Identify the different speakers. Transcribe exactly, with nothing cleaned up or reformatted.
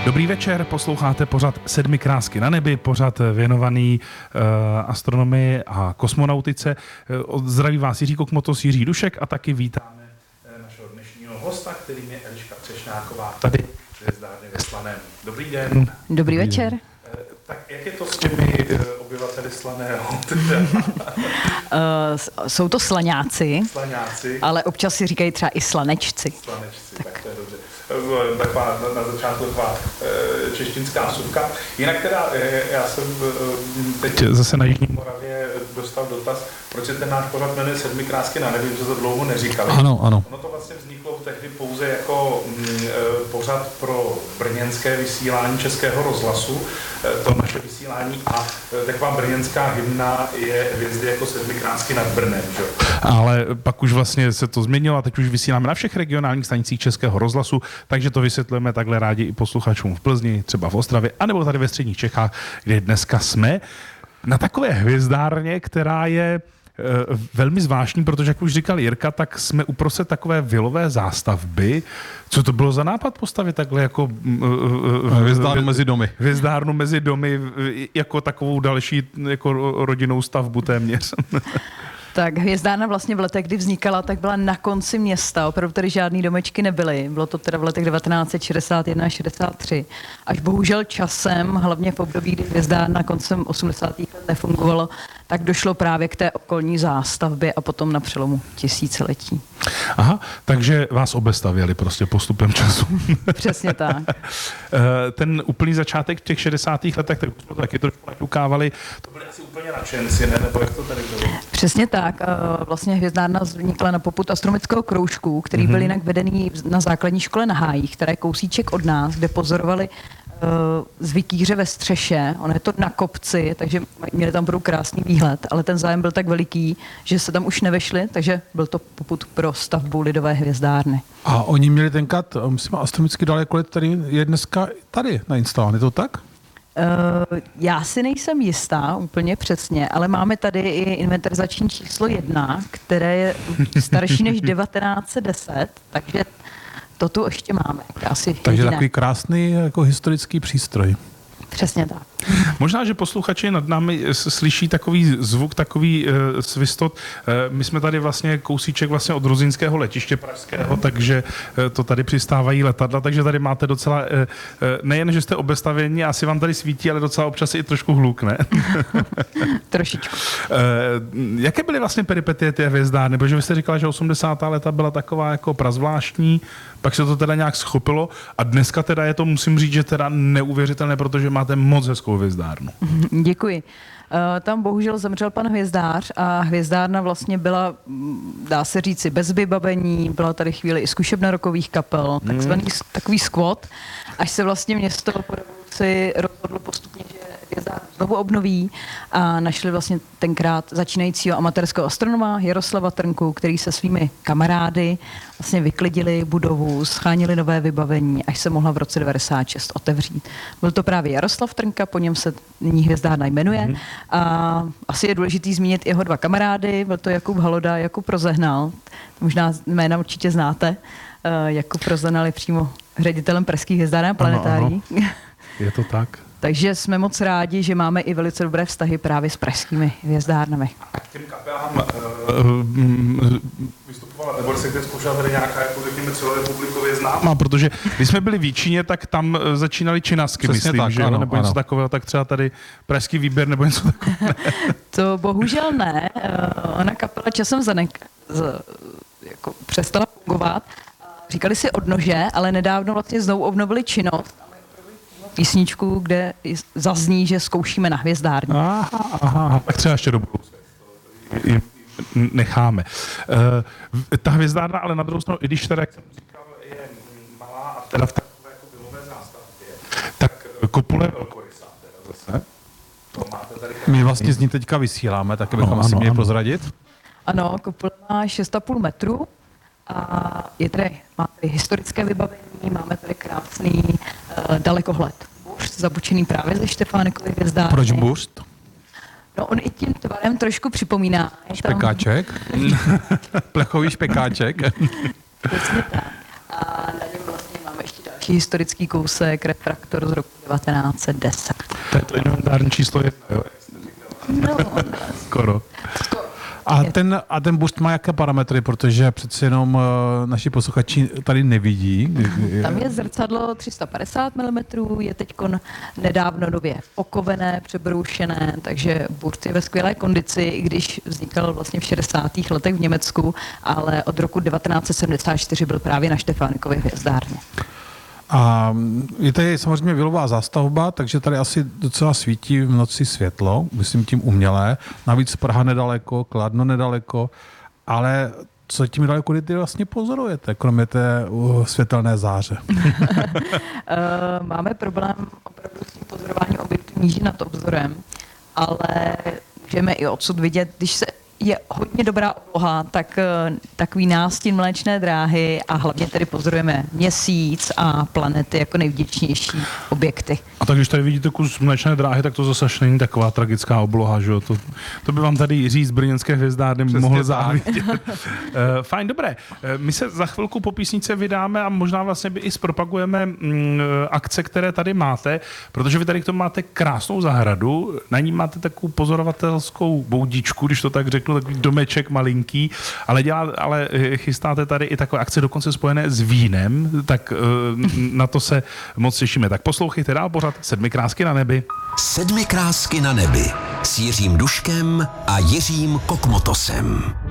Speaker 1: Dobrý večer, posloucháte pořad Sedmi krásky na nebi, pořad věnovaný uh, astronomii a kosmonautice. Uh, zdraví vás Jiří Kokmotos, Jiří Dušek a taky vítáme uh, našeho dnešního hosta, kterým je Eliška Třešnáková, tady v Hvězdárně ve Slaném. Dobrý den.
Speaker 2: Dobrý,
Speaker 1: Dobrý
Speaker 2: večer.
Speaker 1: Den. Uh, tak jak je to s těmi uh, obyvateli Slaného?
Speaker 2: uh, jsou to slaňáci,
Speaker 1: Slaňáci,
Speaker 2: ale občas si říkají třeba i slanečci.
Speaker 1: Slanečci, tak, tak to je dobře. Taková na, na začátku taková češtinská suvka. Jinak teda, já jsem teď zase na Jižní Moravě dostal dotaz, proč se ten náš pořad jmenuje Sedmi krásky na nebi, že to dlouho neříkali.
Speaker 3: Ano, ano.
Speaker 1: Ono to vlastně vzniklo tehdy pouze jako mm, pořad pro brněnské vysílání Českého rozhlasu, to naše vysílání, a taková brněnská hymna je Hvězdy jako sedmi krásky nad Brnem. Že? Ale pak už vlastně se to změnilo a teď už vysíláme na všech regionálních stanicích Českého rozhlasu, takže to vysvětlujeme takhle rádi i posluchačům v Plzni, třeba v Ostravě, anebo tady ve středních Čechách, kde dneska jsme na takové hvězdárně, která je e, velmi zvláštní, protože, jak už říkal Jirka, tak jsme uprostřed takové vilové zástavby. Co to bylo za nápad postavit takhle jako e,
Speaker 3: hvězdárnu mezi domy?
Speaker 1: Hvězdárnu mezi domy jako takovou další jako rodinnou stavbu téměř.
Speaker 2: Tak hvězdárna vlastně v letech, kdy vznikala, tak byla na konci města, opravdu tady žádný domečky nebyly. Bylo to teda v letech devatenáct set šedesát jedna až šedesát tři. Až bohužel časem, hlavně v období, kdy hvězdárna koncem osmdesátých let nefungovalo, tak došlo právě k té okolní zástavbě a potom na přelomu tisíciletí.
Speaker 1: Aha, takže vás obestavěli prostě postupem času.
Speaker 2: Přesně tak.
Speaker 1: Ten úplný začátek v těch šedesátých letech, tak jsme to taky trošku naťukávali, to byli asi úplně nadšenci, ne? Nebo jak to tady bylo?
Speaker 2: Přesně tak. Vlastně hvězdárna vznikla na popud astronomického kroužku, který mm-hmm. byl jinak vedený na základní škole na Hájích, která je kousíček od nás, kde pozorovali zvytíře ve střeše, ono je to na kopci, takže měli tam budou krásný výhled, ale ten zájem byl tak veliký, že se tam už nevešli, takže byl to popud pro stavbu lidové hvězdárny.
Speaker 3: A oni měli tenkrát, myslím, astronomicky daleko let, tady je dneska tady nainstalován, je to tak?
Speaker 2: Uh, já si nejsem jistá úplně přesně, ale máme tady i inventarizační číslo jedna, které je starší než devatenáct set deset, takže to tu ještě máme. Asi
Speaker 3: takže
Speaker 2: jediné.
Speaker 3: Takový krásný jako historický přístroj.
Speaker 2: Přesně tak.
Speaker 1: Možná, že posluchači nad námi slyší takový zvuk, takový uh, svistot. Uh, my jsme tady vlastně kousíček vlastně od Ruzyňského letiště pražského, takže uh, to tady přistávají letadla, takže tady máte docela, uh, uh, nejen, že jste obestavěni, asi vám tady svítí, ale docela občas i trošku hluk, ne?
Speaker 2: Trošičku.
Speaker 1: Uh, jaké byly vlastně peripetie té hvězdárny? Protože vy jste říkala, že osmdesátá léta byla taková jako prazvláštní, pak se to teda nějak schopilo a dneska teda je to, musím říct, že teda neuvěřitelné, protože máte moc hezkou hvězdárnu.
Speaker 2: Děkuji. Tam bohužel zemřel pan hvězdář a hvězdárna vlastně byla, dá se říci, bez vybavení, byla tady chvíli i zkušebna rokových kapel, takzvaný takový skvot, až se vlastně město po revoluci rozhodlo postupně, že hvězdárnu znovu obnoví a našli vlastně tenkrát začínajícího amatérského astronoma Jaroslava Trnku, který se svými kamarády vlastně vyklidili budovu, schánili nové vybavení, až se mohla v roce devadesát šest otevřít. Byl to právě Jaroslav Trnka, po něm se nyní hvězdárna jmenuje. Mm-hmm. A asi je důležitý zmínit jeho dva kamarády, byl to Jakub Haloda a Jakub Rozehnal. Možná jména určitě znáte. Jakub Rozehnal je přímo ředitelem pražských hvězdáren a planetárií.
Speaker 1: Je to tak.
Speaker 2: Takže jsme moc rádi, že máme i velice dobré vztahy právě s pražskými hvězdárnami.
Speaker 1: A k těm kapelám uh, vystupovala, nebo se kde zkoušela tady nějaká, jako řekněme, celorepublikově známá, protože když jsme byli v Jíčíně, tak tam začínali činasky,
Speaker 3: přesně
Speaker 1: myslím,
Speaker 3: tak,
Speaker 1: že
Speaker 3: ano,
Speaker 1: nebo
Speaker 3: ano.
Speaker 1: něco takového, tak třeba tady pražský výběr nebo něco takového.
Speaker 2: To bohužel ne. Ona kapela časem zanek, z, jako přestala fungovat. Říkali si odnože, ale nedávno vlastně znovu obnovili činnost. Písničku, kde zazní, že zkoušíme na hvězdárně.
Speaker 1: Aha, aha, tak třeba ještě do budoucna necháme. Uh, ta hvězdárna, ale na druhou stranu, i když teda, jak jsem říkal, je malá a teda v takové jako vilové zástavbě, tak kopule velkorysá teda zase. To máte tady...
Speaker 3: My vlastně z ní teďka vysíláme, tak bychom
Speaker 1: ano,
Speaker 3: asi
Speaker 1: ano,
Speaker 3: měli
Speaker 1: ano.
Speaker 3: prozradit.
Speaker 2: Ano, kopule má šest a půl metru a je tady, má tady historické vybavení, máme tady krásný uh, dalekohled. Buřt zabučený právě ze Štefánikovy hvězdárny.
Speaker 3: Proč buřt?
Speaker 2: No on i tím tvarem trošku připomíná.
Speaker 3: Špekáček? Plechový špekáček?
Speaker 2: Přesně tak. A na něm vlastně máme ještě další další historický kousek, refraktor z roku devatenáct set deset.
Speaker 1: To je to inventární číslo jedna, jo?
Speaker 2: No,
Speaker 1: Skoro.
Speaker 3: A ten, a ten boost má jaké parametry, protože přeci jenom uh, naši posluchači tady nevidí.
Speaker 2: Tam je zrcadlo tři sta padesát milimetrů, je teď nedávno nově okovené, přebroušené, takže boost je ve skvělé kondici, i když vznikal vlastně v šedesátých letech v Německu, ale od roku devatenáct set sedmdesát čtyři byl právě na Štefánikově hvězdárně.
Speaker 3: A je tady samozřejmě vilová zástavba, takže tady asi docela svítí v noci světlo, myslím tím umělé. Navíc Praha nedaleko, Kladno nedaleko, ale co tím daleko ty vlastně pozorujete, kromě té uh, světelné záře?
Speaker 2: Máme problém opravdu s tím pozorováním objektů nížin nad obzorem, ale můžeme i odsud vidět, když se je hodně dobrá obloha, tak takový nástin Mléčné dráhy a hlavně tedy pozorujeme Měsíc a planety jako nejvděčnější objekty.
Speaker 1: A tak když tady vidíte kus Mléčné dráhy, tak to zase není taková tragická obloha, že jo? To, to by vám tady Jiří z brněnské hvězdárny mohl závidět. Fajn, dobré. My se za chvilku po písnice vydáme a možná vlastně by i zpropagujeme mm, akce, které tady máte, protože vy tady k tomu máte krásnou zahradu, na ní máte takovou pozorovatelskou boudičku, když to tak řeknu, takový domeček malinký, ale, dělá, ale chystáte tady i takové akce dokonce spojené s vínem, tak na to se moc těšíme. Tak poslouchejte dál pořád Sedmi krásky na nebi.
Speaker 4: Sedmi krásky na nebi s Jiřím Duškem a Jiřím Kokmotosem.